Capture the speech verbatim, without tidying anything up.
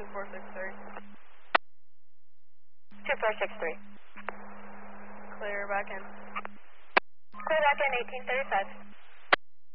two four six three. two four six three. Clear back in. Clear back in eighteen thirty-five.